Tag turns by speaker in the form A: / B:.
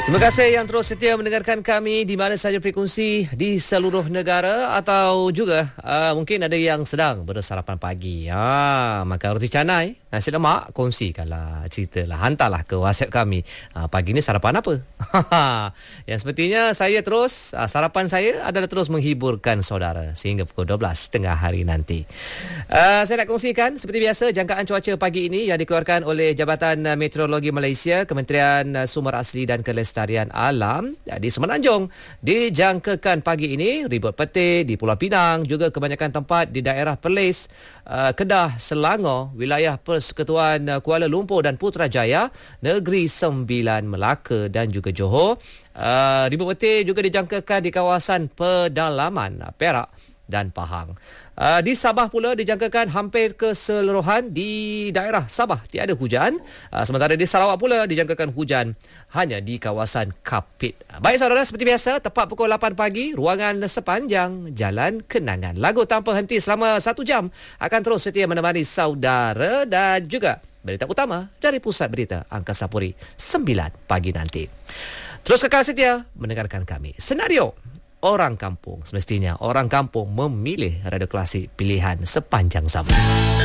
A: Terima kasih yang terus setia mendengarkan kami di mana sahaja frekuensi di seluruh negara atau juga mungkin ada yang sedang bersarapan pagi. Makan roti canai, nasi lemak, kongsikanlah, ceritalah, hantarlah ke WhatsApp kami. Pagi ni sarapan apa? Yang sepertinya saya terus, sarapan saya adalah terus menghiburkan saudara sehingga pukul 12 tengah hari nanti. Saya nak kongsikan seperti biasa jangkaan cuaca pagi ini yang dikeluarkan oleh Jabatan Meteorologi Malaysia, Kementerian Sumber Asli dan Kelestarian Alam di Semenanjung. Dijangkakan pagi ini ribut petir di Pulau Pinang, juga kebanyakan tempat di daerah Perlis, Kedah, Selangor, wilayah Persekutuan Kuala Lumpur dan Putrajaya, Negeri Sembilan, Melaka dan juga Johor. Ribut petir juga dijangkakan di kawasan pedalaman Perak dan Pahang. Di Sabah pula dijangkakan hampir keseluruhan di daerah Sabah tiada hujan. Sementara di Sarawak pula dijangkakan hujan hanya di kawasan Kapit. Baik saudara, seperti biasa tepat pukul 8 pagi, ruangan sepanjang Jalan Kenangan. Lagu tanpa henti selama 1 jam akan terus setia menemani saudara dan juga berita utama dari Pusat Berita Angkasa Puri 9 pagi nanti. Terus kekal setia mendengarkan kami. Senario orang kampung, semestinya orang kampung memilih radio klasik pilihan sepanjang zaman.